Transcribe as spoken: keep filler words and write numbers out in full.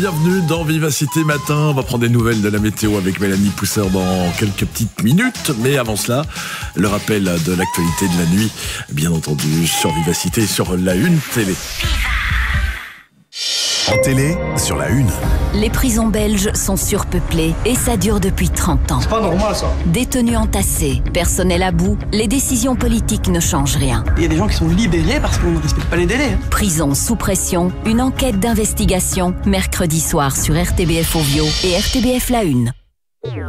Bienvenue dans Vivacité Matin. On va prendre des nouvelles de la météo avec Mélanie Pousseur dans quelques petites minutes. Mais avant cela, le rappel de l'actualité de la nuit, bien entendu, sur Vivacité et sur la Une télé. En télé, sur la Une. Les prisons belges sont surpeuplées et ça dure depuis trente ans. C'est pas normal ça. Détenus entassés, personnel à bout, les décisions politiques ne changent rien. Il y a des gens qui sont libérés parce qu'on ne respecte pas les délais. Prison sous pression, une enquête d'investigation, mercredi soir sur R T B F Ovio et R T B F La Une.